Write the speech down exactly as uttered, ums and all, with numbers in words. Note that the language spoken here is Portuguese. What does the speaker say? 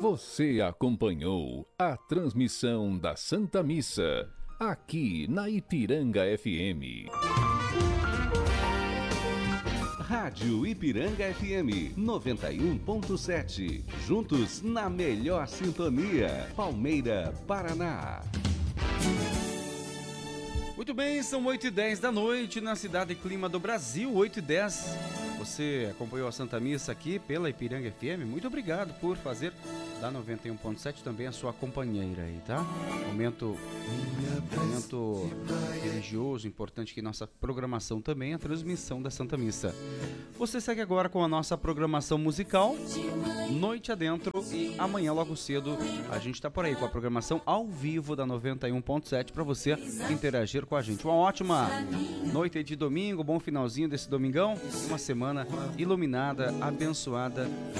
Você acompanhou a transmissão da Santa Missa, aqui na Ipiranga F M. Rádio Ipiranga F M noventa e um ponto sete. Juntos na melhor sintonia. Palmeira, Paraná. Muito bem, são oito e dez da noite na Cidade Clima do Brasil, oito e dez. Você acompanhou a Santa Missa aqui pela Ipiranga F M. Muito obrigado por fazer da noventa e um ponto sete também a sua companheira aí, tá? Momento, momento religioso, importante aqui, nossa programação também, a transmissão da Santa Missa. Você segue agora com a nossa programação musical, noite adentro, e amanhã logo cedo a gente tá por aí com a programação ao vivo da noventa e um ponto sete para você interagir com a gente. Uma ótima noite de domingo, bom finalzinho desse domingão, uma semana iluminada, abençoada